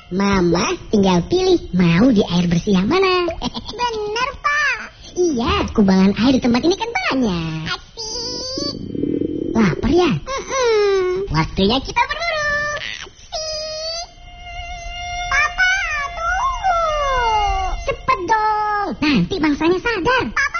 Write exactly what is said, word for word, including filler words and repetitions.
Mama tinggal pilih mau di air bersih yang mana. Bener, Pak. Iya, kubangan air di tempat ini kan banyak. Asik. Lapar ya? Mm-mm. Waktunya kita berburu. Asik. Papa, tunggu. Cepet dong, nanti bangsanya sadar. Papa